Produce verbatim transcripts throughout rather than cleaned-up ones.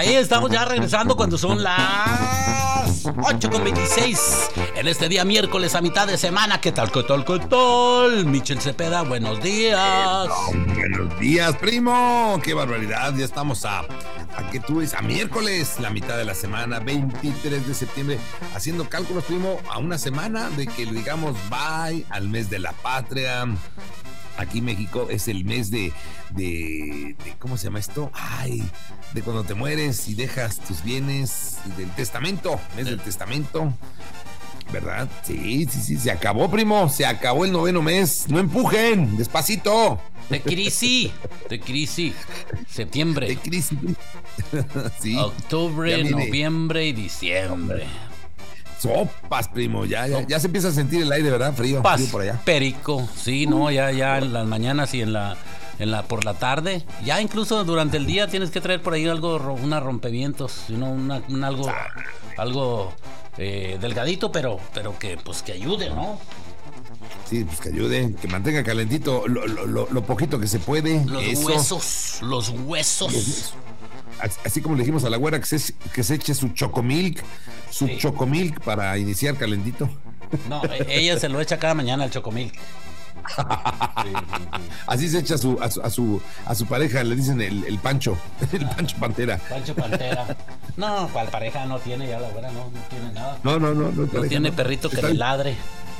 Ahí estamos ya regresando cuando son las ocho con veintiséis. En este día miércoles a mitad de semana. ¿Qué tal, qué tal, qué tal? Michel Cepeda, buenos días. No, buenos días, primo. Qué barbaridad. Ya estamos a, a que tú es a miércoles, la mitad de la semana, veintitrés de septiembre. Haciendo cálculos, primo, a una semana de que le digamos bye al mes de la patria. Aquí México es el mes de, de, de, ¿cómo se llama esto? Ay, de cuando te mueres y dejas tus bienes, del testamento, mes del testamento, ¿verdad? Sí, sí, sí, se acabó, primo, se acabó el noveno mes, no empujen, despacito. De crisis, de crisis, septiembre. De crisis. Sí. Octubre, noviembre y diciembre. Sopas, primo, ya, ya, ya se empieza a sentir el aire, ¿verdad? Frío, Paz, frío por allá. Perico, sí, no, ya, ya en las mañanas y en la, en la, por la tarde, ya incluso durante el día tienes que traer por ahí algo, una rompevientos, una, una, un algo, algo eh, delgadito, pero, pero que, pues, que ayude, ¿no? Sí, pues que ayude, que mantenga calentito lo, lo, lo, lo poquito que se puede. Los eso. huesos, los huesos. Los, así como le dijimos a la güera que se, que se eche su chocomilk, su sí. chocomilk para iniciar calentito. No, ella se lo echa cada mañana el chocomilk. Sí, sí, sí. Así se echa a su, a su, a su, a su pareja, le dicen el, el Pancho, el Pancho Pantera. Pancho Pantera. No, cual pareja no tiene ya la güera, no, no tiene nada. No, no, no. No, no tiene no. perrito que Está... le ladre.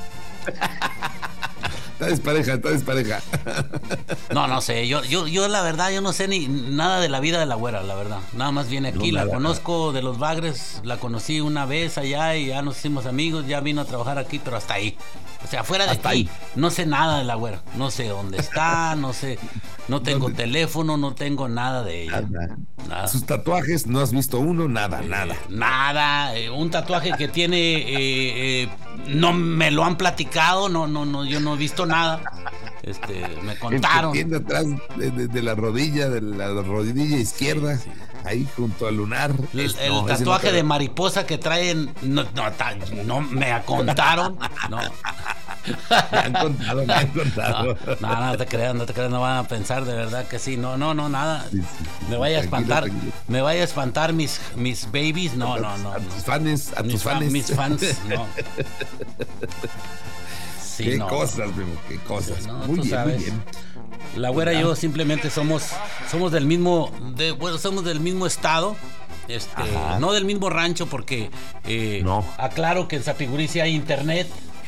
Está despareja, está despareja. No, no sé, yo, yo, yo la verdad, yo no sé ni nada de la vida de la güera, la verdad. Nada más viene aquí, no, la nada, conozco nada. De los Bagres, la conocí una vez allá y ya nos hicimos amigos, ya vino a trabajar aquí, pero hasta ahí. O sea, fuera de hasta aquí, ahí. No sé nada de la güera. No sé dónde está, no sé, no tengo ¿Dónde? Teléfono, no tengo nada de ella. Nada. Nada. Sus tatuajes, ¿no has visto uno? Nada, eh, nada. Nada, eh, un tatuaje que tiene, eh, eh, no me lo han platicado, no, no, no, yo no he visto nada. Este, me contaron. El que tiene atrás de, de, de la rodilla, de la rodilla izquierda, sí, sí. Ahí junto al lunar. El, es, el no, tatuaje no de mariposa que traen, no, no, no me contaron. No. Me han contado, me han contado. No, no, no te creas, no te creas, no van a pensar de verdad que sí. No, no, no, nada. Sí, sí. Me vaya a espantar, tranquilo. Me vaya a espantar mis, mis babies. No, no, no. A tus fans, a mis tus fans. Mis fans, no. Sí, qué no. cosas, primo, qué cosas. No, muy bien, sabes, muy bien. La güera y yo simplemente somos, somos del mismo, de, bueno, somos del mismo estado. Este, no del mismo rancho porque eh, no. Aclaro que en Zapigurí sí hay internet.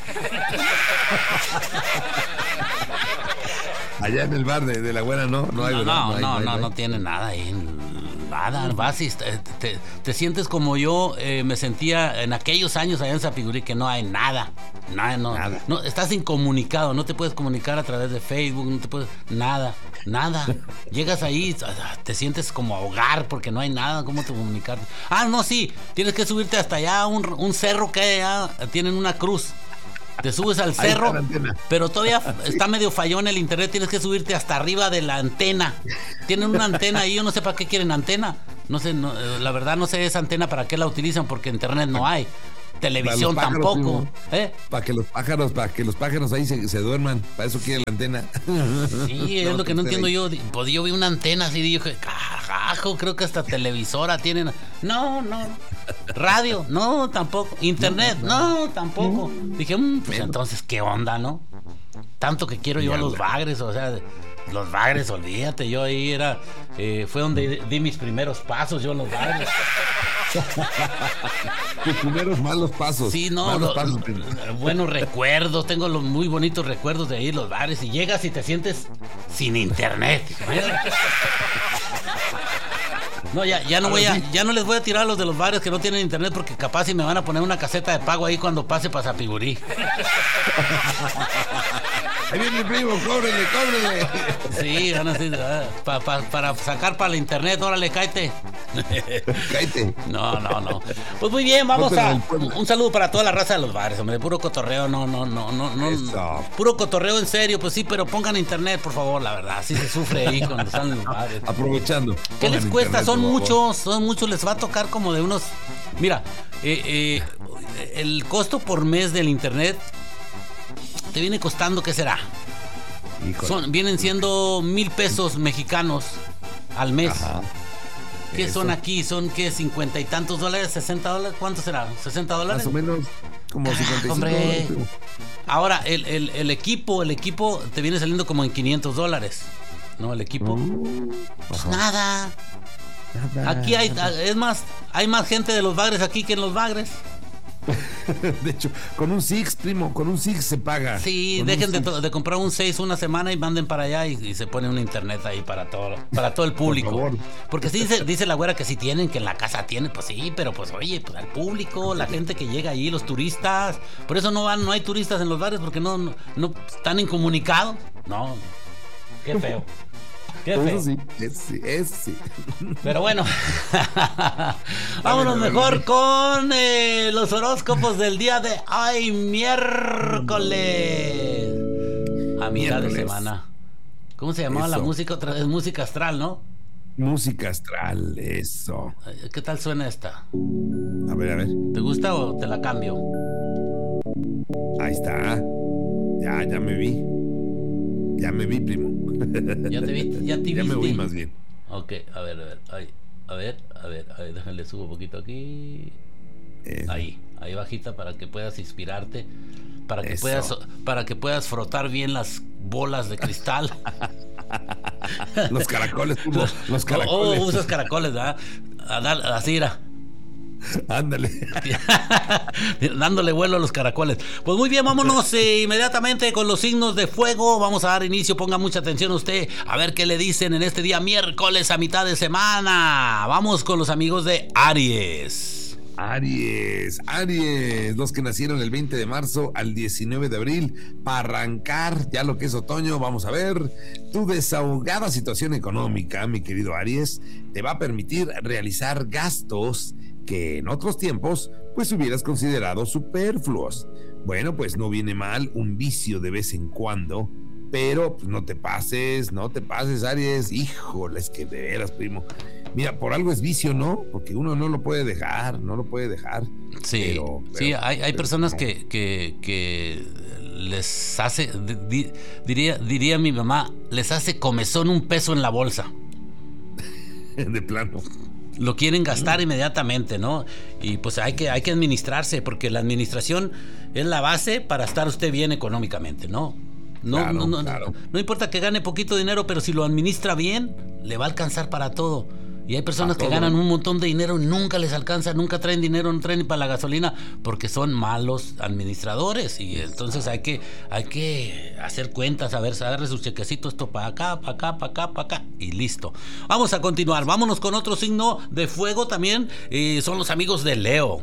Allá en el bar de, de la güera no, no hay, no, ¿verdad? No, no, hay, no, no, hay, no, no, no tiene nada ahí. Nada, vas y te, te, te sientes como yo eh, me sentía en aquellos años allá en Zapigurí, que no hay nada. Nada, no, nada. No, estás incomunicado, no te puedes comunicar a través de Facebook, no te puedes, nada, nada. Llegas ahí, te sientes como a ahogar porque no hay nada, cómo te comunicarte. Ah, no, sí, tienes que subirte hasta allá, un, un cerro que hay allá, tienen una cruz. Te subes al cerro, pero todavía sí. Está medio fallón el internet, tienes que subirte hasta arriba de la antena. Tienen una antena ahí, yo no sé para qué quieren antena. No sé, no, la verdad no sé esa antena para qué la utilizan porque internet no hay. Televisión pájaros, tampoco. ¿Eh? Para que los pájaros, para que los pájaros ahí se, se duerman, para eso quiere la antena. Sí, es no, lo que no entiendo ahí. yo. Pues yo vi una antena así y dije, carajo, creo que hasta televisora tienen. No, no. Radio, no, tampoco. Internet, no, no tampoco. Dije, mmm, pues Menos. Entonces, ¿qué onda, no? Tanto que quiero yo a los Bagres, o sea, los Bagres, olvídate, yo ahí era, eh, fue donde di mis primeros pasos, yo en los Bagres. Tus primeros malos pasos. Sí, no, lo, pasos. Buenos recuerdos, tengo los muy bonitos recuerdos de ahí los bares y llegas y te sientes sin internet. No, ya, ya no voy a, ya no les voy a tirar a los de los bares que no tienen internet porque capaz si me van a poner una caseta de pago ahí cuando pase para Zapigurí. Ahí viene el primo, cóbrele, cóbrele. Sí, van a decir, pa, pa, para sacar para la internet, órale, cáete. Cáete. No, no, no. Pues muy bien, vamos a. Un saludo para toda la raza de los bares, hombre. Puro cotorreo, no, no, no, no, no. Eso. Puro cotorreo en serio, pues sí, pero pongan internet, por favor, la verdad. Así se sufre ahí cuando están en los bares. Aprovechando. ¿Qué les cuesta? Internet, son muchos, son muchos, les va a tocar como de unos. Mira, eh, eh, el costo por mes del internet te viene costando, ¿qué será? Son, vienen siendo mil pesos mexicanos al mes. Ajá. ¿Qué Eso. son aquí? ¿Son qué? ¿Cincuenta y tantos dólares? ¿Sesenta dólares? ¿Cuánto será? ¿Sesenta dólares? Más o menos como cincuenta y cinco hombre. dólares. primo. Ahora, el, el, el equipo, el equipo te viene saliendo como en quinientos dólares. ¿No? El equipo. Uh, Pues ajá. nada. Nada, Aquí hay, nada. es más, hay más gente de los bagres aquí que en los bagres. De hecho, con un Six, primo, con un Six se paga. Sí, Con dejen un de, Six. to- de comprar un seis una semana y manden para allá y, y se pone un internet ahí para todo, para todo el público. favor. Porque sí dice, dice la güera que sí tienen, que en la casa tienen, pues sí, pero pues oye, pues al público, la gente que llega ahí, los turistas. Por eso no van, no hay turistas en los bares porque no, no, no están incomunicados. No, qué feo. Qué feo. Eso sí, eso sí, eso sí. Pero bueno, vámonos mejor con eh, los horóscopos del día de hoy, miércoles. A mitad de Miércoles. semana. ¿Cómo se llamaba la Eso. música? Otra vez música astral, ¿no? Música astral, eso. Eh, ¿Qué tal suena esta? A ver, a ver. ¿Te gusta o te la cambio? Ahí está. Ya, ya me vi. Ya me vi, primo. Ya te vi, ya te Ya me viste. vi más bien. Ok, a ver, a ver, ahí, a ver, a ver, a ver, déjale subo un poquito aquí. Eh, Ahí, ahí bajita para que puedas inspirarte, para que Eso. puedas, para que puedas frotar bien las bolas de cristal. Los caracoles, primo. Los Oh, caracoles. oh, usas caracoles, ¿verdad? A dar- Así era. Ándale. Dándole vuelo a los caracoles. Pues muy bien, vámonos eh, inmediatamente con los signos de fuego. Vamos a dar inicio, ponga mucha atención usted a ver qué le dicen en este día miércoles a mitad de semana. Vamos con los amigos de Aries. Aries, Aries, los que nacieron el veinte de marzo al diecinueve de abril, para arrancar ya lo que es otoño, vamos a ver, tu desahogada situación económica, mi querido Aries, te va a permitir realizar gastos que en otros tiempos pues hubieras considerado superfluos. Bueno, pues no viene mal un vicio de vez en cuando, pero pues no te pases, no te pases, Aries, híjole, es que de veras, primo. Mira, por algo es vicio, ¿no? Porque uno no lo puede dejar, no lo puede dejar. Sí, Pero- pero- sí, hay, hay pero personas no. que, que, que les hace, di- diría, diría mi mamá, les hace comezón un peso en la bolsa. De plano. Lo quieren gastar inmediatamente, ¿no? Y pues hay que, hay que administrarse, porque la administración es la base para estar usted bien económicamente, ¿no? No, Claro, no, no, claro. no importa que gane poquito dinero, pero si lo administra bien, le va a alcanzar para todo. Y hay personas Para que todo. ganan un montón de dinero y nunca les alcanza, nunca traen dinero, no traen ni para la gasolina, porque son malos administradores. Y entonces hay que, hay que hacer cuentas, saber, saberle sus chequecitos, esto para acá, para acá, para acá, para acá, y listo. Vamos a continuar, vámonos con otro signo de fuego también, eh, son los amigos de Leo.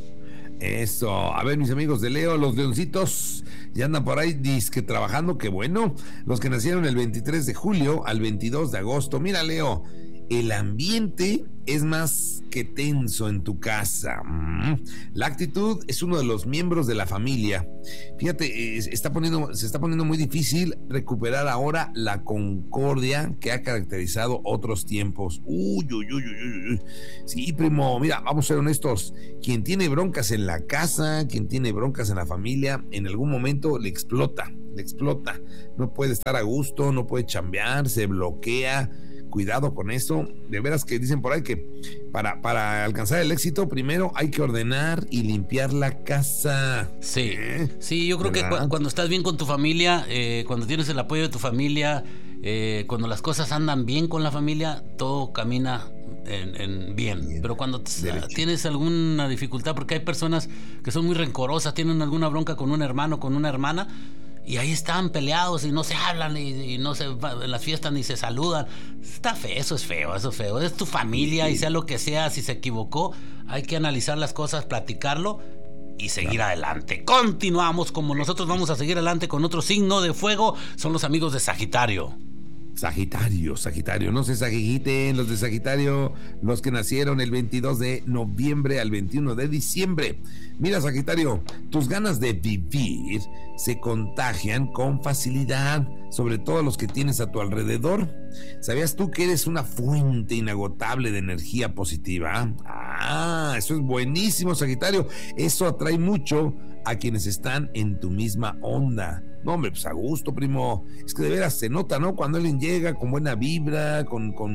Eso, a ver, mis amigos de Leo, los leoncitos ya andan por ahí disque trabajando, qué bueno. Los que nacieron el veintitrés de julio al veintidós de agosto, mira, Leo, el ambiente es más que tenso en tu casa. Mm. La actitud es uno de los miembros de la familia. Fíjate, es- está poniendo, se está poniendo muy difícil recuperar ahora la concordia que ha caracterizado otros tiempos. Uy, uy, uy, uy, uy, uy. Sí, primo, mira, vamos a ser honestos. Quien tiene broncas en la casa, quien tiene broncas en la familia, en algún momento le explota, le explota. No puede estar a gusto, no puede chambear, se bloquea. Cuidado con eso. De veras que dicen por ahí que para, para alcanzar el éxito, primero hay que ordenar y limpiar la casa. Sí, ¿Eh? sí, yo creo que ¿Verdad? cu- cuando estás bien con tu familia, eh, cuando tienes el apoyo de tu familia, eh, cuando las cosas andan bien con la familia, todo camina en, en bien. Bien. Pero cuando t- Derecho. tienes alguna dificultad, porque hay personas que son muy rencorosas, tienen alguna bronca con un hermano, con una hermana, y ahí están peleados y no se hablan y, y no se va- en las fiestas ni se saludan. Está feo, eso es feo, eso es feo. Es tu familia y sea lo que sea, si se equivocó, hay que analizar las cosas, platicarlo y seguir adelante. Continuamos, como nosotros vamos a seguir adelante con otro signo de fuego, son los amigos de Sagitario. Sagitario, Sagitario, no se sagigiten los de Sagitario, los que nacieron el veintidós de noviembre al veintiuno de diciembre. Mira, Sagitario, tus ganas de vivir se contagian con facilidad, sobre todo los que tienes a tu alrededor. ¿Sabías tú que eres una fuente inagotable de energía positiva? Ah, eso es buenísimo, Sagitario. Eso atrae mucho a quienes están en tu misma onda. No, hombre, pues a gusto, primo. Es que de veras se nota, ¿no? Cuando alguien llega con buena vibra, con, con,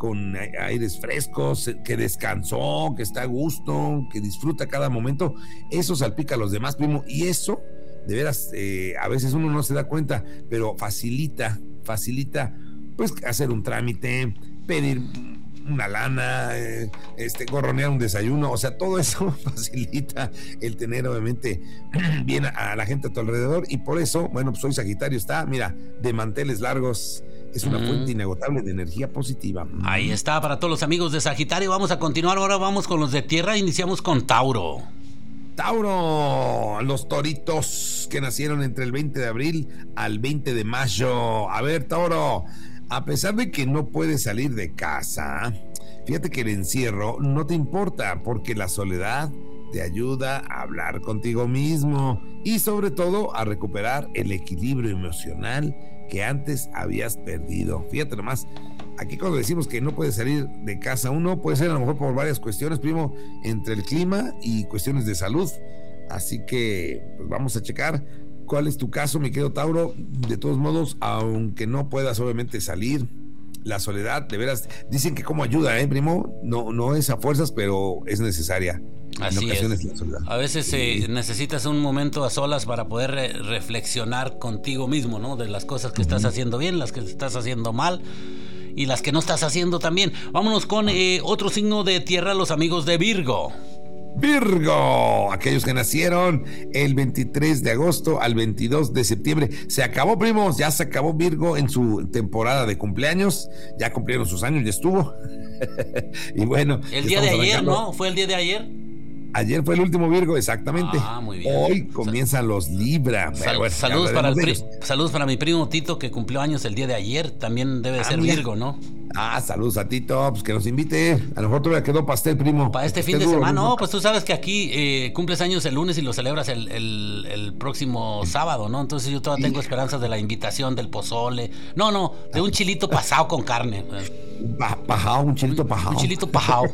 con aires frescos, que descansó, que está a gusto, que disfruta cada momento, eso salpica a los demás, primo, y eso, de veras, eh, a veces uno no se da cuenta, pero facilita, facilita, pues, hacer un trámite, pedir una lana, eh, este, gorronear un desayuno, o sea, todo eso facilita el tener, obviamente, bien a, a la gente a tu alrededor, y por eso, bueno, pues hoy Sagitario está, mira, de manteles largos. Es una mm. fuente inagotable de energía positiva. Ahí está, para todos los amigos de Sagitario. Vamos a continuar, ahora vamos con los de Tierra. Iniciamos con Tauro. Tauro, los toritos que nacieron entre el veinte de abril al veinte de mayo. A ver, Tauro, a pesar de que no puedes salir de casa, fíjate que el encierro no te importa, porque la soledad te ayuda a hablar contigo mismo y sobre todo a recuperar el equilibrio emocional que antes habías perdido. Fíjate nomás, aquí cuando decimos que no puede salir de casa uno, puede ser a lo mejor por varias cuestiones, primo, entre el clima y cuestiones de salud. Así que pues vamos a checar cuál es tu caso, mi querido Tauro. De todos modos, aunque no puedas obviamente salir, la soledad, de veras, dicen que como ayuda, ¿eh, primo? No, no es a fuerzas, pero es necesaria. Así es. A veces eh, necesitas un momento a solas para poder re- reflexionar contigo mismo, ¿no? De las cosas que uh-huh. estás haciendo bien, las que estás haciendo mal y las que no estás haciendo también. Vámonos con eh, otro signo de tierra, los amigos de Virgo. Virgo, aquellos que nacieron el veintitrés de agosto al veintidós de septiembre. Se acabó, primos, ya se acabó Virgo en su temporada de cumpleaños. Ya cumplieron sus años, ya estuvo. Y bueno, el día de ayer, ¿no? ¿Fue el día de ayer? Ayer fue el último Virgo, exactamente. Ah, muy bien. Hoy comienzan los Libra. Sal- bueno, saludos, para el pri- saludos para mi primo Tito, que cumplió años el día de ayer. También debe ah, ser mira. Virgo, ¿no? Ah, saludos a Tito, pues que nos invite. A lo mejor todavía quedó pastel, primo. Para este fin de duro, semana, no, pues tú sabes que aquí eh, cumples años el lunes y lo celebras el, el, el próximo sábado, ¿no? Entonces yo todavía tengo esperanzas de la invitación, del pozole. No, no, de un chilito pasado con carne. Pa- pajao, un chilito pajao. Un chilito pajao.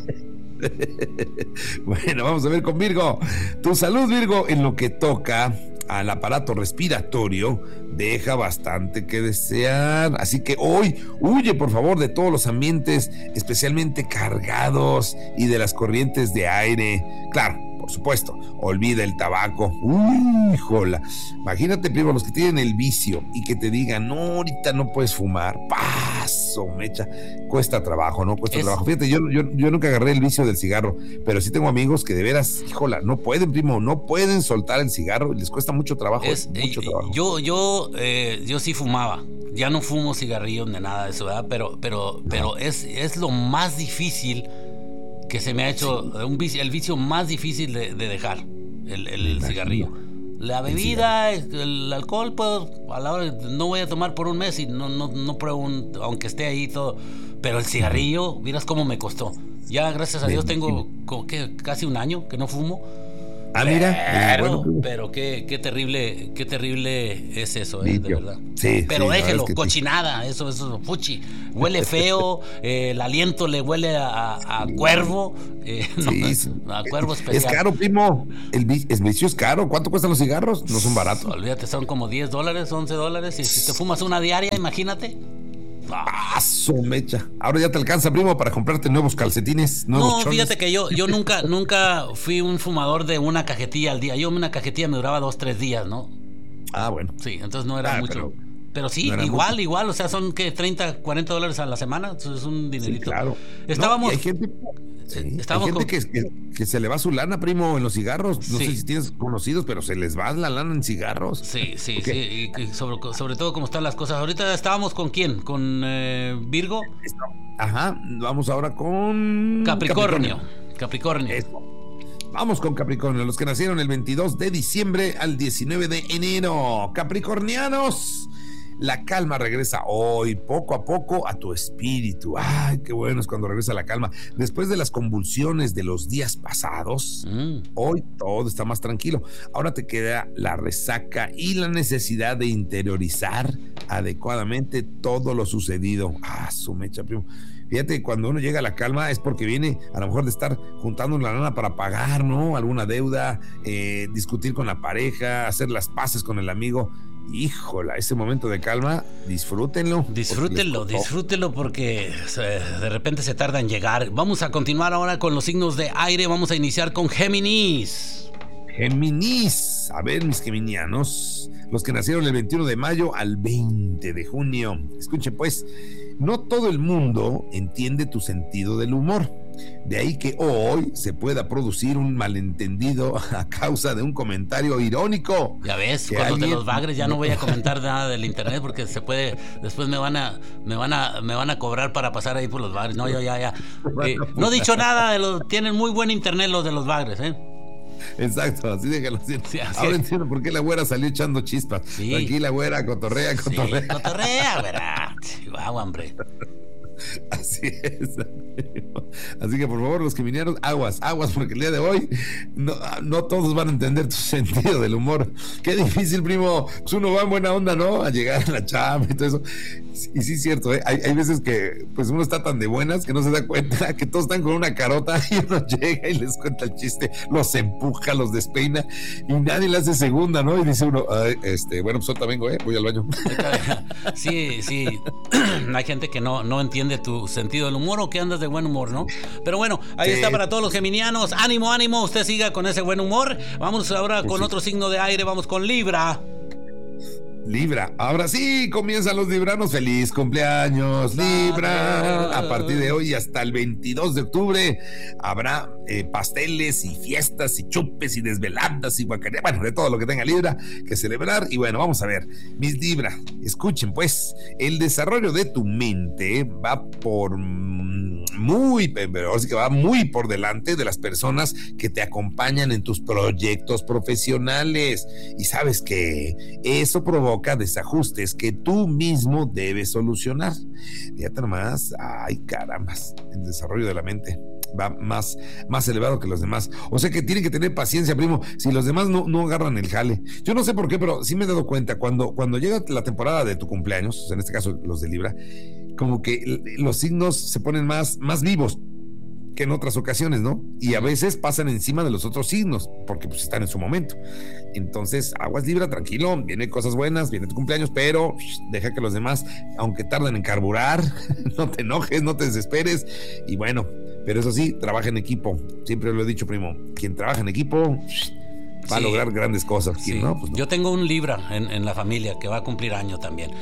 Bueno, vamos a ver con Virgo. Tu salud, Virgo, en lo que toca al aparato respiratorio, deja bastante que desear. Así que hoy huye, por favor, de todos los ambientes especialmente cargados y de las corrientes de aire. Claro, por supuesto, olvida el tabaco. Uy, jola. Imagínate, primo, los que tienen el vicio y que te digan, no, ahorita no puedes fumar. Paso, mecha. Cuesta trabajo, ¿no? Cuesta es... trabajo. Fíjate, yo, yo, yo nunca agarré el vicio del cigarro, pero sí tengo amigos que de veras, híjola, no pueden, primo, no pueden soltar el cigarro. Les cuesta mucho trabajo. Es, mucho eh, trabajo. Yo, yo, eh, yo sí fumaba. Ya no fumo cigarrillos ni nada de eso, ¿verdad? Pero, pero, no. pero es, es lo más difícil que se me ha hecho, sí. un vicio, el vicio más difícil de, de dejar, el, el cigarrillo. La bebida, el, el alcohol, pues a la hora no voy a tomar por un mes y no, no, no pruebo, un, aunque esté ahí todo. Pero el cigarrillo, miras cómo me costó. Ya, gracias a Dios, tengo ¿qué? casi un año que no fumo. Ah, mira. Pero, bueno, pero qué, qué terrible, qué terrible es eso, eh, de verdad. Sí, pero sí, déjelo, es que cochinada, sí. eso, eso, fuchi. Huele feo, eh, el aliento le huele a, a cuervo. Eh, sí, no, a cuervo especial. Es caro, primo. El vicio es caro. ¿Cuánto cuestan los cigarros? No son baratos. Olvídate, son como diez dólares, once dólares. Y si te fumas una diaria, imagínate. Paso, mecha. Ahora ya te alcanza, primo, para comprarte nuevos calcetines, nuevos No, chones. fíjate que yo, yo nunca, nunca fui un fumador de una cajetilla al día. Yo una cajetilla me duraba dos, tres días, ¿no? Ah, bueno. Sí, entonces no era ah, mucho. Pero, pero sí, no igual, mucho. igual. O sea, son que treinta, cuarenta dólares a la semana. Eso es un dinerito. Sí, claro. Estábamos. No, hay gente, sí, estábamos hay gente con... que, que, que se le va su lana, primo, en los cigarros. No sí. sé si tienes conocidos, pero se les va la lana en cigarros. Sí, sí, okay. sí. Y sobre, sobre todo cómo están las cosas. Ahorita estábamos con quién? ¿Con eh, Virgo? Ajá. Vamos ahora con Capricornio. Capricornio. Eso. Vamos con Capricornio, los que nacieron el veintidós de diciembre al diecinueve de enero. Capricornianos, la calma regresa hoy, poco a poco, a tu espíritu. Ay, qué bueno es cuando regresa la calma. Después de las convulsiones de los días pasados, mm. hoy todo está más tranquilo. Ahora te queda la resaca y la necesidad de interiorizar adecuadamente todo lo sucedido. Ah, su mecha, primo. Fíjate, cuando uno llega a la calma es porque viene a lo mejor de estar juntando la lana para pagar, ¿no? Alguna deuda, eh, discutir con la pareja, hacer las paces con el amigo. híjola, ese momento de calma, disfrútenlo. Disfrútenlo, disfrútenlo porque se, de repente se tarda en llegar. Vamos a continuar ahora con los signos de aire. Vamos a iniciar con Géminis. Géminis, a ver, mis geminianos, los que nacieron el veintiuno de mayo al veinte de junio. Escuchen pues, no todo el mundo entiende tu sentido del humor. De ahí que hoy se pueda producir un malentendido a causa de un comentario irónico. Ya ves, con alguien... los de los bagres ya no voy a comentar nada del internet porque se puede, después me van a, me van a, me van a cobrar para pasar ahí por los bagres. No, yo ya, ya. Eh, no he dicho nada de los, tienen muy buen internet los de los bagres, ¿eh? Exacto, así déjalo. Sí, ahora es. Entiendo por qué la güera salió echando chispas. Sí. Aquí la güera cotorrea, cotorrea. Sí, cotorrea, güera. Wow, hombre. Así es. Así que por favor, los que vinieron, aguas, aguas, porque el día de hoy no, no todos van a entender tu sentido del humor. Qué difícil, primo. Pues uno va en buena onda, ¿no? A llegar a la chamba y todo eso. Y sí es cierto, ¿eh? hay, hay veces que pues uno está tan de buenas que no se da cuenta que todos están con una carota y uno llega y les cuenta el chiste, los empuja, los despeina y nadie le hace segunda, ¿no? Y dice uno, ay, este, bueno, pues ahorita vengo, ¿eh? Voy al baño. Sí, sí. Hay gente que no, no entiende tu sentido del humor o que andas de buen humor, ¿no? Pero bueno, ahí sí. Está para todos los geminianos. Ánimo, ánimo, usted siga con ese buen humor. Vamos ahora pues con sí. Otro signo de aire, vamos con Libra. Libra, ahora sí comienzan los libranos. Feliz cumpleaños, Libra. A partir de hoy hasta el veintidós de octubre habrá eh, pasteles y fiestas y chupes y desveladas y guacareas, bueno, de todo lo que tenga Libra que celebrar. Y bueno, vamos a ver, mis Libra, escuchen pues, el desarrollo de tu mente va por muy, pero sí que va muy por delante de las personas que te acompañan en tus proyectos profesionales. Y sabes que eso provoca desajustes que tú mismo debes solucionar. Fíjate nomás, ay carambas, el desarrollo de la mente va más, más elevado que los demás. O sea que tienen que tener paciencia, primo, si los demás no, no agarran el jale. Yo no sé por qué, pero sí me he dado cuenta, cuando, cuando llega la temporada de tu cumpleaños, o sea, en este caso los de Libra, como que los signos se ponen más, más vivos que en otras ocasiones, ¿no? Y a veces pasan encima de los otros signos, porque pues están en su momento. Entonces, aguas Libra, tranquilo, vienen cosas buenas, viene tu cumpleaños, pero shh, deja que los demás, aunque tarden en carburar, no te enojes, no te desesperes, y bueno, pero eso sí, trabaja en equipo, siempre lo he dicho, primo, quien trabaja en equipo shh, va sí. a lograr grandes cosas. Sí. ¿No? Pues no. Yo tengo un Libra en, en la familia que va a cumplir año también.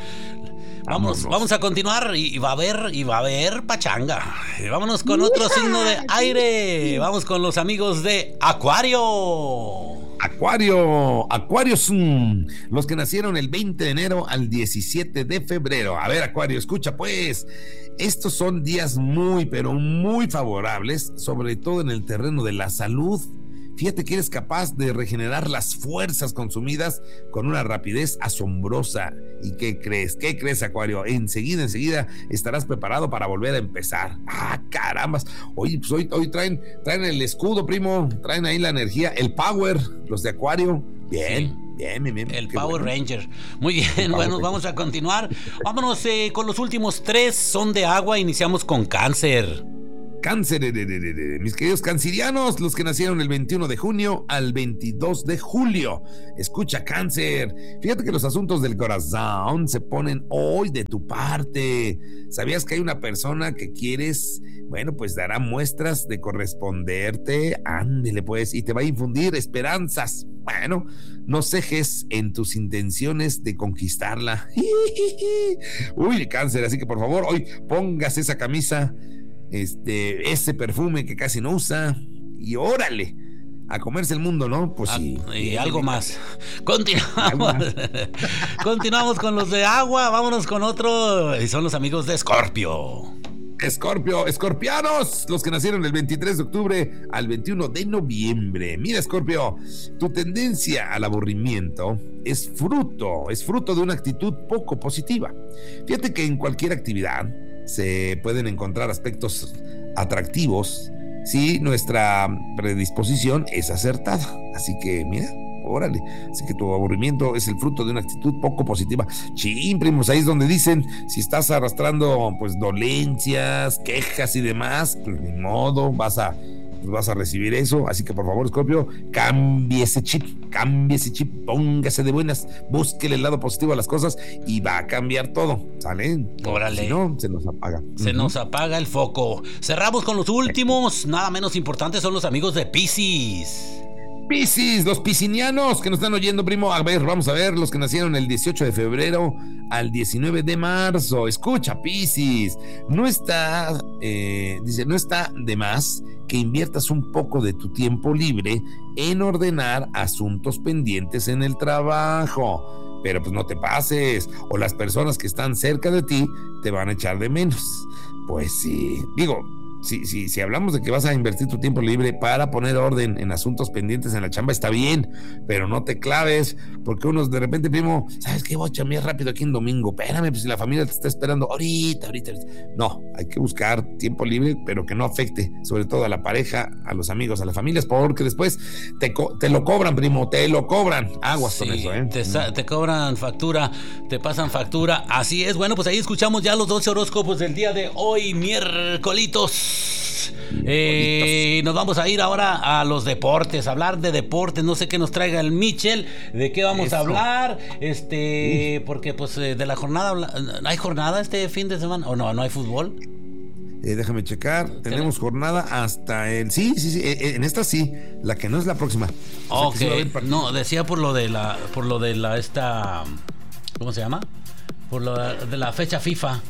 Vamos, vamos a continuar y va a haber, y va a haber pachanga. Y vámonos con otro signo de aire. Vamos con los amigos de Acuario. Acuario, Acuarios, mmm, los que nacieron el veinte de enero al diecisiete de febrero. A ver, Acuario, escucha pues. Estos son días muy, pero muy favorables, sobre todo en el terreno de la salud. Fíjate que eres capaz de regenerar las fuerzas consumidas con una rapidez asombrosa. ¿Y qué crees? ¿Qué crees, Acuario? Enseguida, enseguida estarás preparado para volver a empezar. ¡Ah, carambas! Oye, pues hoy, hoy traen, traen el escudo, primo. Traen ahí la energía, el power, los de Acuario. Bien. Sí. Bien, bien, bien. El Power bueno. Ranger. Muy bien, bueno, Ranger. Vamos a continuar. Vámonos eh, con los últimos tres. Son de agua. Iniciamos con Cáncer. Cáncer, de, de, de, de, mis queridos cancerianos, los que nacieron el veintiuno de junio al veintidós de julio. Escucha, Cáncer, fíjate que los asuntos del corazón se ponen hoy de tu parte. ¿Sabías que hay una persona que quieres? Bueno, pues dará muestras de corresponderte. Ándele pues, y te va a infundir esperanzas. Bueno, no cejes en tus intenciones de conquistarla. Uy, Cáncer, así que por favor, hoy póngase esa camisa, este, ese perfume que casi no usa, y órale, a comerse el mundo, ¿no? Pues ah, sí. Y algo más. Continuamos. Continuamos con los de agua. Vámonos con otro. Y son los amigos de Escorpio. Escorpio, escorpianos, los que nacieron el veintitrés de octubre al veintiuno de noviembre. Mira, Escorpio, tu tendencia al aburrimiento es fruto, es fruto de una actitud poco positiva. Fíjate que en cualquier actividad se pueden encontrar aspectos atractivos si nuestra predisposición es acertada. Así que, mira, órale, así que tu aburrimiento es el fruto de una actitud poco positiva. Chin, primos, ahí es donde dicen, si estás arrastrando pues dolencias, quejas y demás, pues ni modo, vas a pues vas a recibir eso. Así que por favor, Scorpio, cambie ese chip, cambie ese chip, póngase de buenas, búsquele el lado positivo a las cosas y va a cambiar todo, ¿sale? Órale. Si no, se nos apaga. Se uh-huh. nos apaga el foco. Cerramos con los últimos, nada menos importantes, son los amigos de Piscis. Piscis, los piscinianos que nos están oyendo, primo. A ver, vamos a ver, los que nacieron el dieciocho de febrero al diecinueve de marzo. Escucha, Piscis, no está, eh, dice, no está de más que inviertas un poco de tu tiempo libre en ordenar asuntos pendientes en el trabajo. Pero pues no te pases, o las personas que están cerca de ti te van a echar de menos. Pues sí, digo, Si, si, si hablamos de que vas a invertir tu tiempo libre para poner orden en asuntos pendientes en la chamba, está bien, pero no te claves, porque unos de repente, primo, ¿sabes qué? Voy a chambear rápido aquí en domingo, espérame, pues si la familia te está esperando ahorita, ahorita, ahorita. No, hay que buscar tiempo libre, pero que no afecte, sobre todo a la pareja, a los amigos, a las familias, porque después te, co- te lo cobran, primo, te lo cobran. Aguas sí, con eso, ¿eh? Te, te cobran factura, te pasan factura, así es. Bueno, pues ahí escuchamos ya los doce horóscopos del día de hoy, miércolitos. Eh, nos vamos a ir ahora a los deportes, a hablar de deportes. No sé qué nos traiga el Michel, de qué vamos Eso. a hablar, este, porque pues de la jornada, ¿hay jornada este fin de semana? ¿O no? ¿No hay fútbol? Eh, déjame checar, tenemos jornada hasta el... Sí, sí, sí, eh, en esta sí, la que no es la próxima. O sea, ok, sí no, decía por lo de la, por lo de la, esta, ¿cómo se llama? Por lo de la fecha FIFA.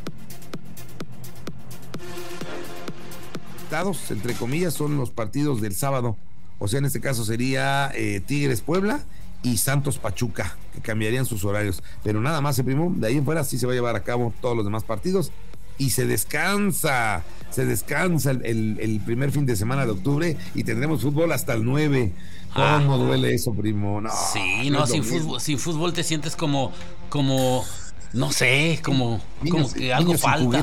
Entre comillas, son los partidos del sábado. O sea, en este caso sería eh, Tigres Puebla y Santos Pachuca, que cambiarían sus horarios. Pero nada más, ¿eh, primo? De ahí en fuera sí se va a llevar a cabo todos los demás partidos. Y se descansa, se descansa el, el, el primer fin de semana de octubre y tendremos fútbol hasta el nueve. ¿Cómo ah, duele eso, primo? No, sí, no, no sin fútbol, sin fútbol te sientes como, como, no sé, como, niños, como que algo falta.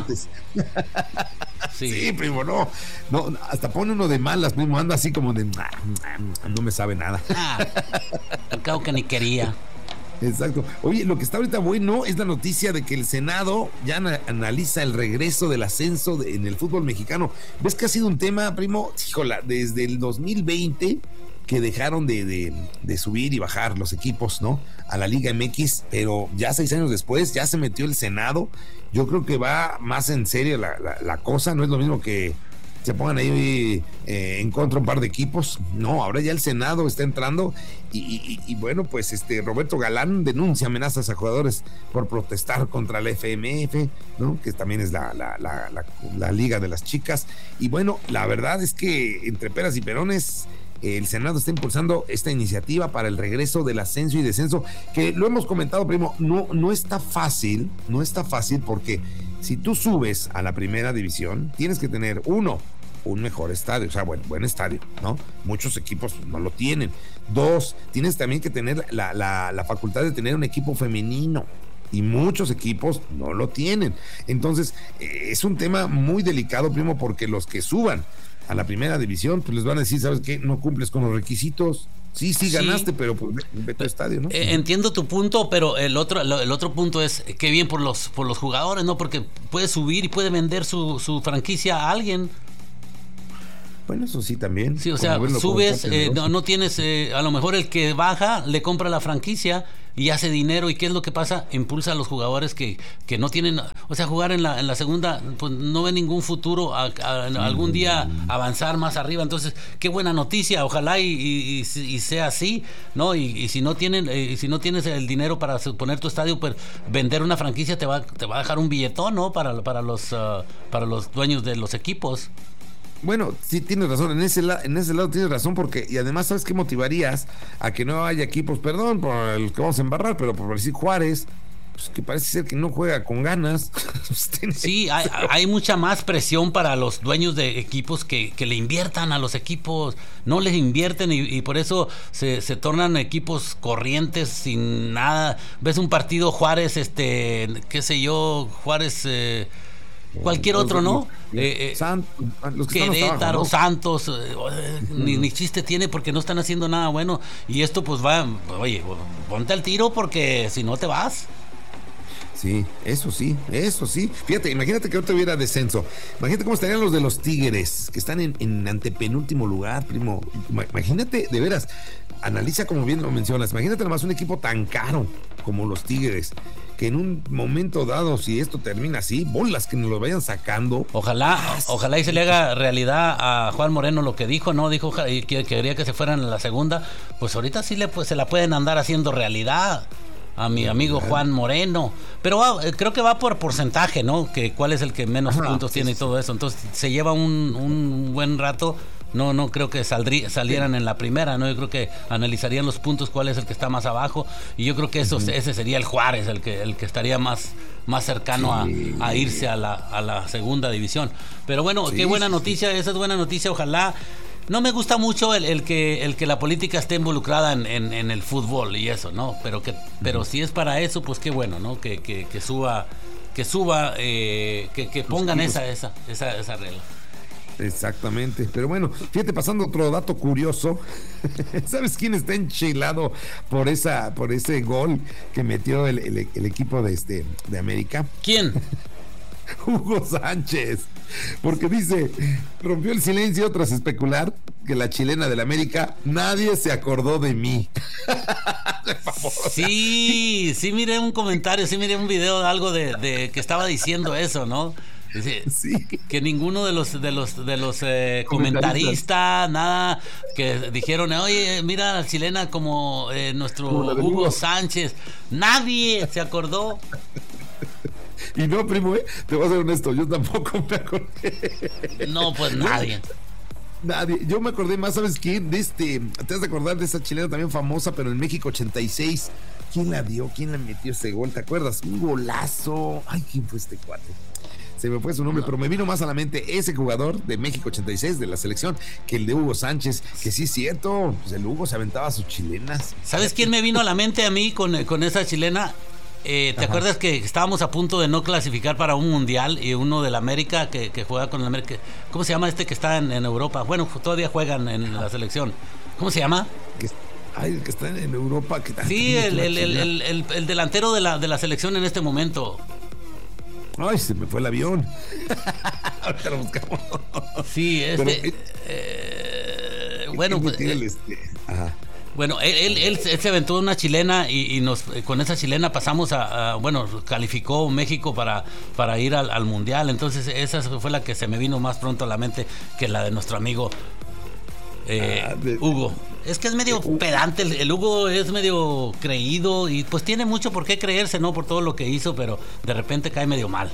Sí. sí, primo, no, no, hasta pone uno de malas, primo, anda así como de, no me sabe nada. Ah, al cabo que ni quería. Exacto. Oye, lo que está ahorita bueno es la noticia de que el Senado ya na- analiza el regreso del ascenso de, en el fútbol mexicano. ¿Ves que ha sido un tema, primo? Híjola, desde el dos mil veinte que dejaron de, de, de subir y bajar los equipos, ¿no? A la Liga M X, pero ya seis años después ya se metió el Senado. Yo creo que va más en serio la, la, la cosa, no es lo mismo que se pongan ahí eh, en contra un par de equipos. No, ahora ya el Senado está entrando y, y, y bueno, pues este Roberto Galán denuncia amenazas a jugadores por protestar contra la F M F, ¿no? Que también es la, la, la, la, la liga de las chicas. Y bueno, la verdad es que entre peras y perones, el Senado está impulsando esta iniciativa para el regreso del ascenso y descenso, que lo hemos comentado, primo, no, no está fácil, no está fácil porque si tú subes a la primera división, tienes que tener, uno, un mejor estadio, o sea, buen, buen estadio, ¿no? Muchos equipos no lo tienen. Dos, tienes también que tener la, la, la facultad de tener un equipo femenino. Y muchos equipos no lo tienen. Entonces, eh, es un tema muy delicado, primo, porque los que suban a la primera división, pues les van a decir, ¿sabes qué? No cumples con los requisitos. Sí, sí ganaste, sí, pero pues ve tu estadio, ¿no? Eh, entiendo tu punto, pero el otro el otro punto es qué bien por los por los jugadores, ¿no? Porque puede subir y puede vender su, su franquicia a alguien. Bueno, eso sí también. Sí, o sea, subes, eh, no, no tienes, eh, a lo mejor el que baja le compra la franquicia y hace dinero. ¿Y qué es lo que pasa? Impulsa a los jugadores que, que no tienen, o sea, jugar en la, en la segunda, pues no ven ningún futuro a, a, a algún día avanzar más arriba. Entonces, qué buena noticia, ojalá y, y, y, y sea así, ¿no? Y, y si no tienen, eh, si no tienes el dinero para poner tu estadio, pues vender una franquicia te va, te va a dejar un billetón, ¿no? Para, para los, uh, para los dueños de los equipos. Bueno, sí tienes razón, en ese, la, en ese lado tienes razón, porque, y además, ¿sabes qué motivarías a que no haya equipos? Perdón por el que vamos a embarrar, pero por decir Juárez, pues que parece ser que no juega con ganas. Sí, hay, hay mucha más presión para los dueños de equipos que, que le inviertan a los equipos, no les invierten y, y por eso se, se tornan equipos corrientes sin nada. Ves un partido Juárez, este, qué sé yo, Juárez... Eh, cualquier otro, ¿no? Eh, eh, Sant, los que Querétaro, abajo, ¿no? Santos, eh, ni, ni chiste tiene porque no están haciendo nada bueno. Y esto pues va, oye, ponte al tiro porque si no te vas. Sí, eso sí, eso sí. Fíjate, imagínate que ahorita hubiera descenso. Imagínate cómo estarían los de los Tigres, que están en, en antepenúltimo lugar, primo. Imagínate, de veras, analiza como bien lo mencionas. Imagínate nomás un equipo tan caro como los Tigres, que en un momento dado, si esto termina así, bolas que nos lo vayan sacando. Ojalá, ojalá y se le haga realidad a Juan Moreno lo que dijo, ¿no? Dijo que quería que se fueran a la segunda. Pues ahorita sí le, pues, se la pueden andar haciendo realidad a mi amigo Juan Moreno, pero va, creo que va por porcentaje, ¿no? Que cuál es el que menos Ajá, puntos sí, tiene y todo eso. Entonces se lleva un, un buen rato. No, no creo que saldrí, salieran sí. en la primera, ¿no? Yo creo que analizarían los puntos, cuál es el que está más abajo, y yo creo que eso, uh-huh. ese sería el Juárez, el que, el que estaría más, más cercano sí. a, a irse a la, a la segunda división. Pero bueno, sí, qué buena noticia, sí. esa es buena noticia, ojalá. No me gusta mucho el, el que el que la política esté involucrada en, en, en el fútbol y eso, ¿no? Pero que pero si es para eso, pues qué bueno, ¿no? Que, que, que suba, que suba, eh, que, que pongan esa, esa, esa, esa regla. Exactamente, pero bueno, fíjate, pasando otro dato curioso. ¿Sabes quién está enchilado por esa, por ese gol que metió el, el, el equipo de este de América? ¿Quién? Hugo Sánchez, porque dice, rompió el silencio tras especular que la chilena del América, nadie se acordó de mí. Sí, sí miré un comentario, sí miré un video de algo de, de que estaba diciendo eso, ¿no? Dice, sí. Que ninguno de los de los de los eh, comentaristas, nada, que dijeron, oye, mira a la chilena como eh, nuestro como Hugo, Hugo Sánchez, nadie se acordó. Y no, primo, ¿eh? Te voy a ser honesto, yo tampoco me acordé. No, pues nadie. Nadie. Yo me acordé más, ¿sabes quién? De este, te has de acordar de esa chilena también famosa, pero en México ochenta y seis. ¿Quién la dio? ¿Quién le metió ese gol? ¿Te acuerdas? Un golazo. Ay, ¿quién fue este cuate? Se me fue su nombre, no. Pero me vino más a la mente ese jugador de México ochenta y seis de la selección que el de Hugo Sánchez, que sí es cierto, pues el Hugo se aventaba sus chilenas. ¿Sabes quién me vino a la mente a mí con, con esa chilena? Eh, ¿Te Ajá. acuerdas que estábamos a punto de no clasificar para un mundial y uno del América que, que juega con el América? ¿Cómo se llama este que está en, en Europa? Bueno, todavía juegan en la selección. ¿Cómo se llama? Que, ay, el que está en Europa. Que sí, el, el, el, el, el, el delantero de la, de la selección en este momento. Ay, se me fue el avión. Ahorita lo buscamos. Sí, este. Pero, eh, bueno, pues. El, este, ajá. Bueno, él, él, él, él se aventó una chilena y, y nos con esa chilena pasamos a, a bueno, calificó México para, para ir al, al mundial. Entonces esa fue la que se me vino más pronto a la mente que la de nuestro amigo eh, ah, de, Hugo. Es que es medio uh, pedante, el, el Hugo es medio creído y pues tiene mucho por qué creerse, ¿no? Por todo lo que hizo, pero de repente cae medio mal.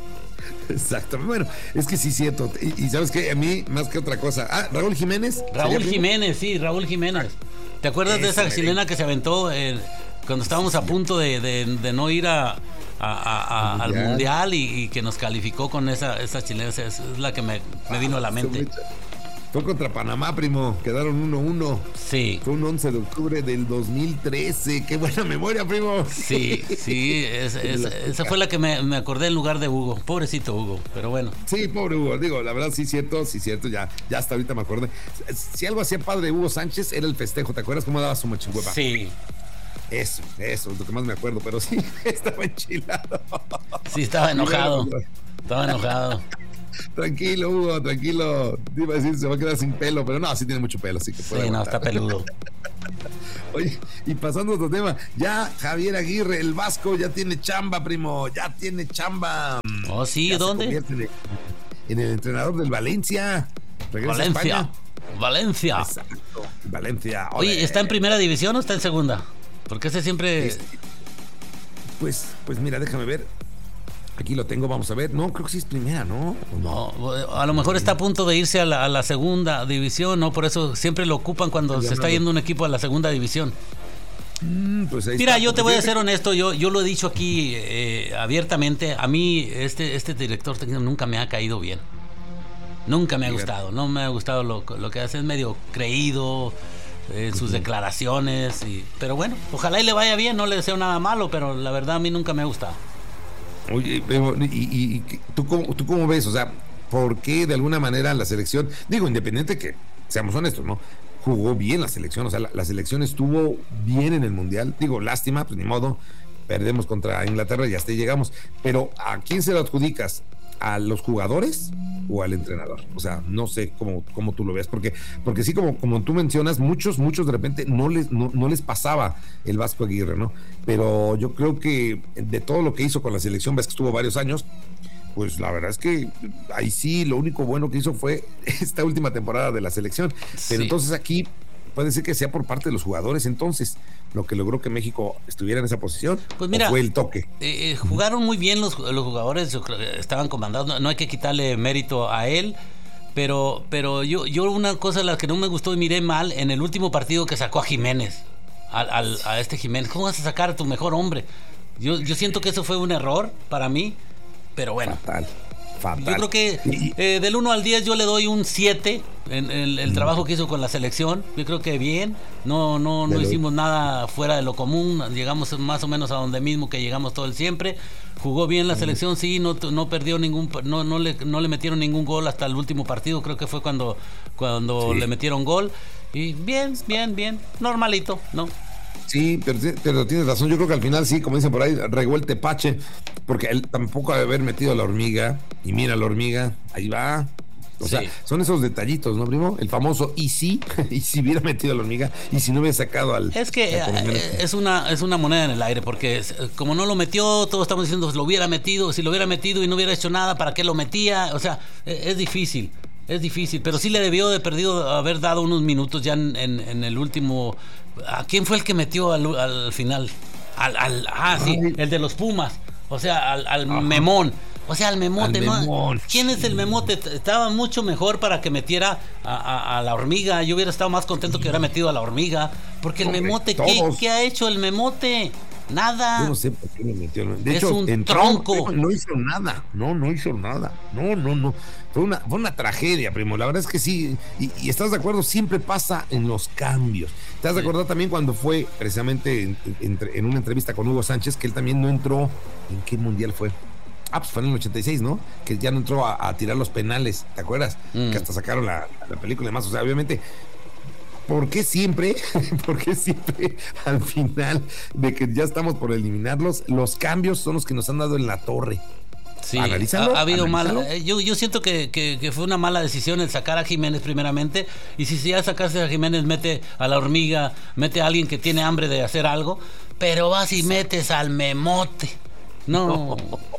Exacto, bueno, es que sí es cierto. Y, y sabes que a mí, más que otra cosa. Ah, Raúl Jiménez. Raúl Jiménez, sí, Raúl Jiménez. ¿Te acuerdas Esa, de esa chilena que se aventó eh, cuando estábamos a punto de, de, de no ir a, a, a, a, al mundial y, y que nos calificó con esa, esa chilena? Es, es la que me, me vino a la mente. Fue contra Panamá, primo. Quedaron uno uno. Sí. Fue un once de octubre del dos mil trece. ¡Qué buena memoria, primo! Sí, sí. Es, es, esa fue la que me, me acordé en lugar de Hugo. Pobrecito Hugo, pero bueno. Sí, pobre Hugo. Digo, la verdad, sí, cierto, sí, cierto. Ya, ya hasta ahorita me acordé. Si algo hacía padre Hugo Sánchez, era el festejo. ¿Te acuerdas cómo daba su mochihuepa? Sí. Eso, eso es lo que más me acuerdo. Pero sí, estaba enchilado. Sí, estaba enojado. Estaba enojado. Tranquilo, Hugo, tranquilo. Te iba a decir, se va a quedar sin pelo, pero no, sí tiene mucho pelo, así que puede. Sí, no, está peludo. Oye, y pasando a otro tema, ya Javier Aguirre, el Vasco, ya tiene chamba, primo, ya tiene chamba. Oh, sí, ya ¿dónde? Se convierte en el entrenador del Valencia. Regresa Valencia. A España. Valencia. Exacto, Valencia. Ole. Oye, ¿está en primera división o está en segunda? Porque ese siempre. Este, pues, pues mira, déjame ver. Aquí lo tengo, vamos a ver. No, creo que sí es primera, ¿no? No, a lo mejor está a punto de irse a la, a la segunda división, ¿no? Por eso siempre lo ocupan cuando se está yendo un equipo a la segunda división. Mm, pues ahí Mira, está. yo te voy a ser honesto, yo, yo lo he dicho aquí eh, abiertamente. A mí este, este director técnico nunca me ha caído bien. Nunca me ha gustado, no me ha gustado lo, lo que hace, es medio creído en sus uh-huh. declaraciones. Y, pero bueno, ojalá y le vaya bien, no le deseo nada malo, pero la verdad a mí nunca me ha gustado. Oye, pero, y, y, y ¿tú, cómo, ¿tú cómo ves? O sea, ¿por qué de alguna manera la selección, digo, independiente que, seamos honestos, ¿no? Jugó bien la selección, o sea, la, la selección estuvo bien en el Mundial, digo, lástima, pues ni modo, perdemos contra Inglaterra y hasta ahí llegamos. Pero ¿a quién se lo adjudicas? ¿A los jugadores o al entrenador? O sea, no sé cómo, cómo tú lo ves, porque, porque sí, como, como tú mencionas, muchos, muchos de repente no les, no, no les pasaba el Vasco Aguirre, ¿no? Pero yo creo que de todo lo que hizo con la selección, ves que estuvo varios años, pues la verdad es que ahí sí, lo único bueno que hizo fue esta última temporada de la selección. Sí. Pero entonces aquí puede ser que sea por parte de los jugadores, entonces, lo que logró que México estuviera en esa posición. Pues mira, ¿o fue el toque? Eh, jugaron muy bien los, los jugadores, estaban comandados, no, no hay que quitarle mérito a él, pero, pero yo, yo una cosa de la que no me gustó y miré mal, en el último partido que sacó a Jiménez, al, al, a este Jiménez, ¿cómo vas a sacar a tu mejor hombre? Yo, yo siento que eso fue un error para mí, pero bueno. Fatal. Fatal. Yo creo que eh, del uno al diez yo le doy un siete en, en el, el mm. trabajo que hizo con la selección. Yo creo que bien, no no no hicimos nada fuera de lo común, llegamos más o menos a donde mismo que llegamos todo el siempre. Jugó bien la selección, sí, no no perdió ningún no no le no le metieron ningún gol hasta el último partido, creo que fue cuando cuando sí. le metieron gol y bien, bien, bien, normalito, ¿no? Sí, pero, pero tienes razón, yo creo que al final sí, como dicen por ahí, regó el tepache, porque él tampoco debe haber metido a la hormiga, y mira la hormiga, ahí va. O sí. sea, son esos detallitos, ¿no, primo? El famoso y si, y si hubiera metido a la hormiga, y si no hubiera sacado al... Es que eh, es una es una moneda en el aire, porque como no lo metió, todos estamos diciendo, lo hubiera metido, si lo hubiera metido y no hubiera hecho nada, ¿para qué lo metía? O sea, es difícil. Es difícil, pero sí le debió de perdido haber dado unos minutos ya en, en, en el último. ¿A quién fue el que metió al, al final? Al, al, ah, sí, el de los Pumas. O sea, al, al Memón. O sea, al Memote, al ¿no? Memón. ¿Quién es el Memote? Estaba mucho mejor para que metiera a, a, a la hormiga. Yo hubiera estado más contento que hubiera metido a la hormiga. Porque el Memote, ¿qué, ¿qué ha hecho el Memote? Nada. Yo no sé por qué lo metió. De es hecho, un entró, tronco. No hizo nada. No, no hizo nada. No, no, no. Fue una, fue una tragedia, primo. La verdad es que sí. Y, y estás de acuerdo, siempre pasa en los cambios. Te has de acordar también cuando fue precisamente en, en, en una entrevista con Hugo Sánchez, que él también no entró. ¿En qué mundial fue? Ah, pues fue en el ochenta y seis, ¿no? Que ya no entró a, a tirar los penales. ¿Te acuerdas? Mm. Que hasta sacaron la, la película y demás. O sea, obviamente. ¿Por qué siempre, por qué siempre al final de que ya estamos por eliminarlos, los cambios son los que nos han dado en la torre? Sí, ha, ha habido mala. Yo, yo siento que, que, que fue una mala decisión el sacar a Jiménez primeramente. Y si ya sacaste a Jiménez, mete a la hormiga, mete a alguien que tiene hambre de hacer algo. Pero vas y metes al Memote. No.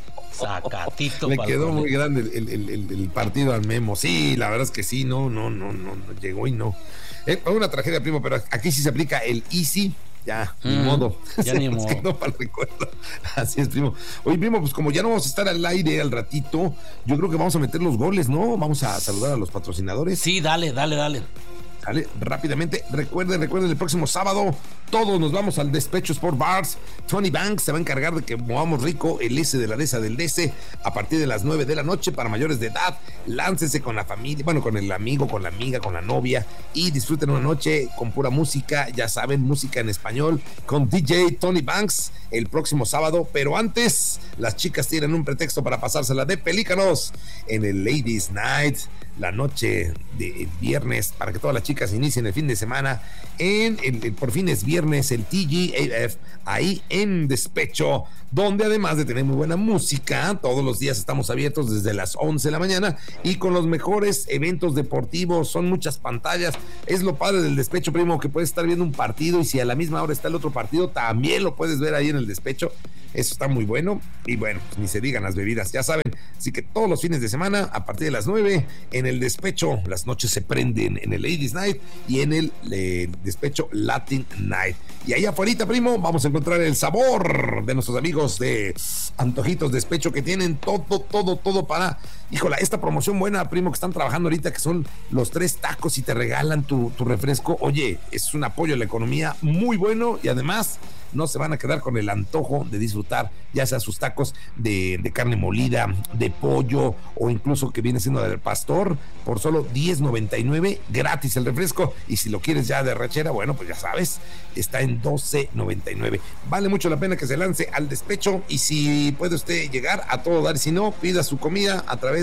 Sacatito. Le quedó muy grande el, el, el, el partido al Memo. Sí, la verdad es que sí, no, no, no, no, no llegó y no. Es una tragedia, primo, pero aquí sí se aplica el easy. Ya, mm, ni modo. Ya ni modo. Quedó para el recuerdo. Así es, primo. Oye, primo, pues como ya no vamos a estar al aire al ratito, yo creo que vamos a meter los goles, ¿no? Vamos a saludar a los patrocinadores. Sí, dale, dale, dale. Dale, rápidamente, recuerden, recuerden, el próximo sábado todos nos vamos al Despecho Sport Bars. Tony Banks se va a encargar de que movamos rico el S de la D E S A del D S a partir de las nueve de la noche para mayores de edad. Láncese con la familia, bueno, con el amigo, con la amiga, con la novia y disfruten una noche con pura música, ya saben, música en español con D J Tony Banks el próximo sábado. Pero antes, las chicas tienen un pretexto para pasársela de pelícanos en el Ladies Night, la noche de viernes, para que todas las chicas inicien el fin de semana en el, el por fin es viernes, el T G A F, ahí en Despecho, donde además de tener muy buena música, todos los días estamos abiertos desde las once de la mañana y con los mejores eventos deportivos. Son muchas pantallas, es lo padre del Despecho, primo, que puedes estar viendo un partido y si a la misma hora está el otro partido, también lo puedes ver ahí en el Despecho. Eso está muy bueno. Y bueno, pues ni se digan las bebidas, ya saben. Así que todos los fines de semana, a partir de las nueve, en el Despecho, las noches se prenden en el Ladies Night y en el eh, Despecho Latin Night. Y ahí afuera, primo, vamos a encontrar el sabor de nuestros amigos de Antojitos Despecho, que tienen todo, todo, todo para... Híjola, esta promoción buena, primo, que están trabajando ahorita, que son los tres tacos y te regalan tu, tu refresco. Oye, es un apoyo a la economía muy bueno y además no se van a quedar con el antojo de disfrutar ya sea sus tacos de, de carne molida, de pollo o incluso que viene siendo del pastor por solo diez noventa y nueve, gratis el refresco. Y si lo quieres ya de rachera, bueno, pues ya sabes, está en doce noventa y nueve. Vale mucho la pena que se lance al Despecho y si puede usted llegar a todo dar, si no, pida su comida a través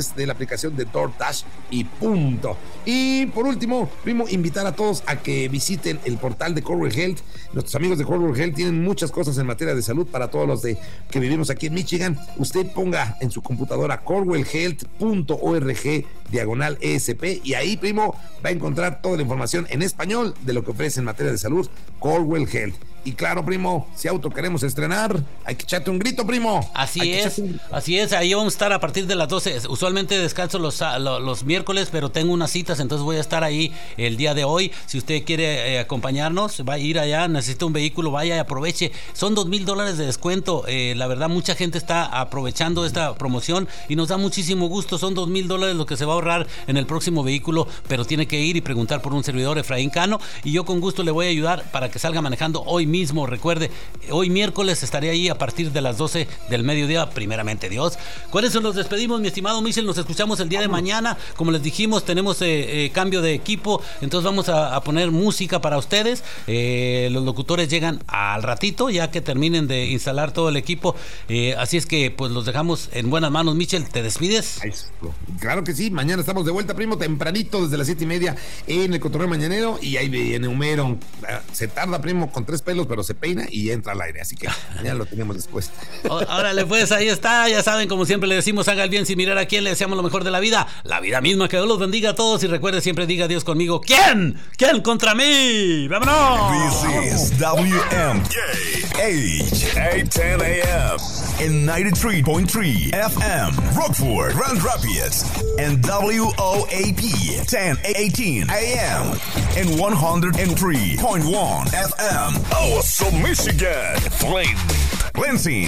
través de la aplicación de DoorDash y punto. Y por último, primo, invitar a todos a que visiten el portal de Corewell Health. Nuestros amigos de Corewell Health tienen muchas cosas en materia de salud para todos los de que vivimos aquí en Michigan. Usted ponga en su computadora corewell health punto org diagonal E S P y ahí, primo, va a encontrar toda la información en español de lo que ofrece en materia de salud Corewell Health. Y claro, primo, si auto queremos estrenar, hay que echarte un grito, primo. Así es, un... así es, ahí vamos a estar a partir de las doce. Usualmente descanso los, los, los miércoles, pero tengo unas citas, entonces voy a estar ahí el día de hoy. Si usted quiere eh, acompañarnos, va a ir allá, necesita un vehículo, vaya y aproveche. Son dos mil dólares de descuento. Eh, la verdad, mucha gente está aprovechando esta promoción y nos da muchísimo gusto. Son dos mil dólares lo que se va a ahorrar en el próximo vehículo, pero tiene que ir y preguntar por un servidor, Efraín Cano, y yo con gusto le voy a ayudar para que salga manejando hoy mismo. Recuerde, hoy miércoles estaré ahí a partir de las doce del mediodía, primeramente Dios. Con eso nos despedimos, mi estimado Michel, nos escuchamos el día de mañana. Como les dijimos, tenemos eh, eh, cambio de equipo, entonces vamos a, a poner música para ustedes. Eh, los locutores llegan al ratito, ya que terminen de instalar todo el equipo, eh, así es que pues los dejamos en buenas manos. Michel, ¿te despides? Claro que sí, mañana estamos de vuelta, primo, tempranito desde las siete y media en el Cotorreo Mañanero, y ahí viene Homero. Se tarda, primo, con tres pelos, pero se peina y entra al aire, así que ya lo tenemos después. Órale, pues ahí está, ya saben, como siempre le decimos, haga el bien sin mirar a quién, le deseamos lo mejor de la vida, la vida misma, que Dios los bendiga a todos, y recuerde siempre, diga Dios conmigo, ¿quién? ¿Quién contra mí? ¡Vámonos! This is W M K H eight ten A M and ninety-three point three F M Rockford, Grand Rapids, and W O A P ten eighteen A M and one hundred three point one F M Owasso, Michigan. Flame Lansing,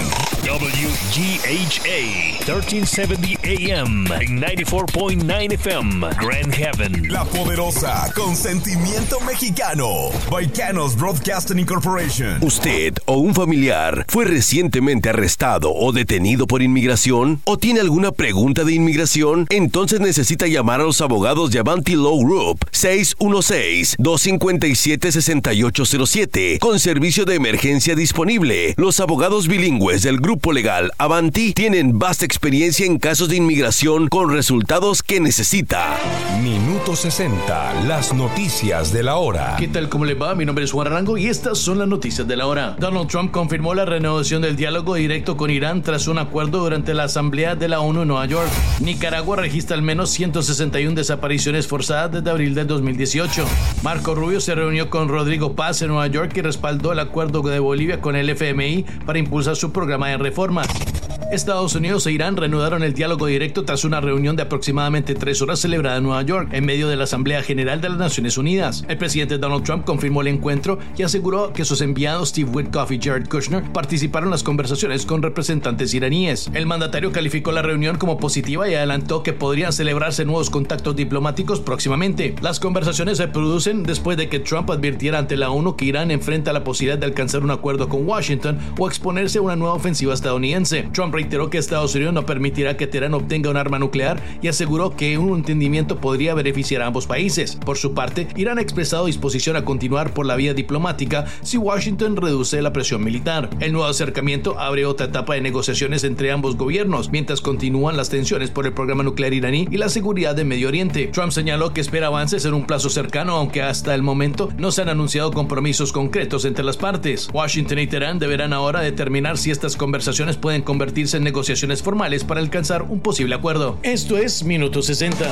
W G H A thirteen seventy A M and ninety-four point nine F M Grand Haven. La Poderosa, con sentimiento mexicano. Baicanos Broadcasting Incorporation. ¿Usted o un familiar fue recientemente arrestado o detenido por inmigración? ¿O tiene alguna pregunta de inmigración? Entonces necesita llamar a los abogados de Avanti Law Group, seis uno seis, dos cinco siete, seis ocho cero siete, con servicio de emergencia disponible. Los abogados bilingües del grupo legal Avanti tienen vasta experiencia en casos de inmigración con resultados que necesita. Minuto sesenta, las noticias de la hora. ¿Qué tal? ¿Cómo le va? Mi nombre es Juan Arango y estas son las noticias de la hora. Donald Trump confirmó la renovación del diálogo directo con Irán tras un acuerdo durante la Asamblea de la ONU en Nueva York. Nicaragua registra al menos ciento sesenta y una desapariciones forzadas desde abril del dos mil dieciocho. Marco Rubio se reunió con Rodrigo Paz en Nueva York y respaldó el acuerdo de Bolivia con el F M I para impulsar su programa de reformas. Estados Unidos e Irán reanudaron el diálogo directo tras una reunión de aproximadamente tres horas celebrada en Nueva York, en medio de la Asamblea General de las Naciones Unidas. El presidente Donald Trump confirmó el encuentro y aseguró que sus enviados Steve Witkoff y Jared Kushner participaron en las conversaciones con representantes iraníes. El mandatario calificó la reunión como positiva y adelantó que podrían celebrarse nuevos contactos diplomáticos próximamente. Las conversaciones se producen después de que Trump advirtiera ante la ONU que Irán enfrenta la posibilidad de alcanzar un acuerdo con Washington o exponerse a una nueva ofensiva estadounidense. Trump reiteró que Estados Unidos no permitirá que Teherán obtenga un arma nuclear y aseguró que un entendimiento podría beneficiar a ambos países. Por su parte, Irán ha expresado disposición a continuar por la vía diplomática si Washington reduce la presión militar. El nuevo acercamiento abre otra etapa de negociaciones entre ambos gobiernos, mientras continúan las tensiones por el programa nuclear iraní y la seguridad de Medio Oriente. Trump señaló que espera avances en un plazo cercano, aunque hasta el momento no se han anunciado compromisos concretos entre las partes. Washington y Teherán deberán ahora determinar si estas conversaciones pueden convertirse en negociaciones formales para alcanzar un posible acuerdo. Esto es Minuto sesenta.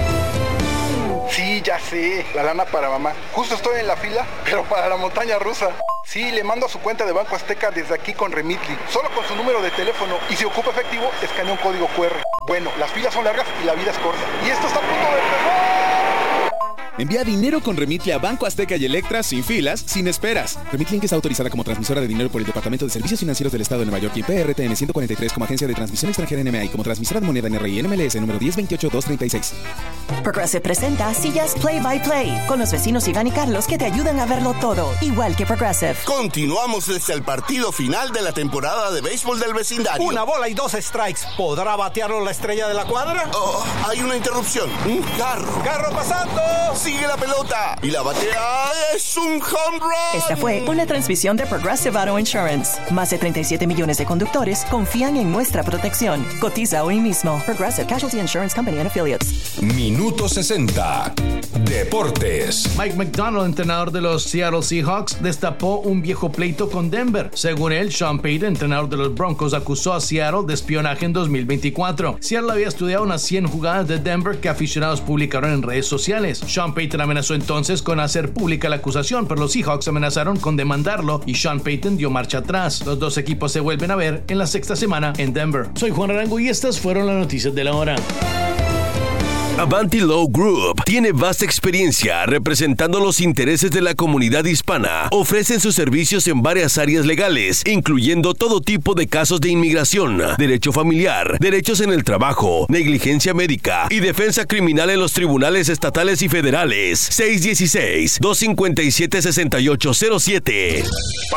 Sí, ya sé, la lana para mamá. Justo estoy en la fila, pero para la montaña rusa. Sí, le mando a su cuenta de Banco Azteca desde aquí con Remitly. Solo con su número de teléfono y si ocupa efectivo, escanea un código cu erre. Bueno, las filas son largas y la vida es corta. Y esto está a punto de empezar. Envía dinero con Remitly a Banco Azteca y Electra sin filas, sin esperas. Remitly Inc está autorizada como transmisora de dinero por el Departamento de Servicios Financieros del Estado de Nueva York y P R T M ciento cuarenta y tres como agencia de transmisión extranjera N M A y como transmisora de moneda N R I N M L S número diez veintiocho dos treinta y seis. Progressive presenta Sillas Play by Play con los vecinos Iván y Carlos que te ayudan a verlo todo, igual que Progressive. Continuamos desde el partido final de la temporada de béisbol del vecindario. Una bola y dos strikes. ¿Podrá batearlo la estrella de la cuadra? Oh, hay una interrupción. Un carro. ¡Carro pasando! sigue la pelota y la batea es un home run. Esta fue una transmisión de Progressive Auto Insurance. Más de treinta y siete millones de conductores confían en nuestra protección. Cotiza hoy mismo. Progressive Casualty Insurance Company and Affiliates. Minuto sesenta. Deportes. Mike McDonald, entrenador de los Seattle Seahawks, destapó un viejo pleito con Denver. Según él, Sean Payton, entrenador de los Broncos, acusó a Seattle de espionaje en dos mil veinticuatro. Seattle había estudiado unas cien jugadas de Denver que aficionados publicaron en redes sociales. Sean Payton amenazó entonces con hacer pública la acusación, pero los Seahawks amenazaron con demandarlo y Sean Payton dio marcha atrás. Los dos equipos se vuelven a ver en la sexta semana en Denver. Soy Juan Arango y estas fueron las noticias de la hora. Avanti Law Group tiene vasta experiencia representando los intereses de la comunidad hispana. Ofrecen sus servicios en varias áreas legales, incluyendo todo tipo de casos de inmigración, derecho familiar, derechos en el trabajo, negligencia médica y defensa criminal en los tribunales estatales y federales. seis uno seis, dos cinco siete, seis ocho cero siete.